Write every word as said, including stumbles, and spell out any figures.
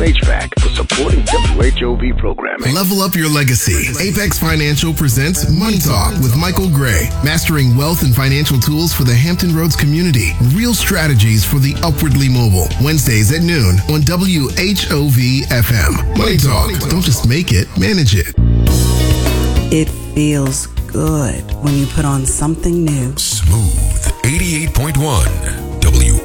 H V A C for supporting W H O V programming. Level up your legacy. Apex Financial presents Money Talk with Michael Gray. Mastering wealth and financial tools for the Hampton Roads community. Real strategies for the upwardly mobile. Wednesdays at noon on W H O V F M. Money Talk. Don't just make it, manage it. It feels good when you put on something new. Smooth eighty-eight point one W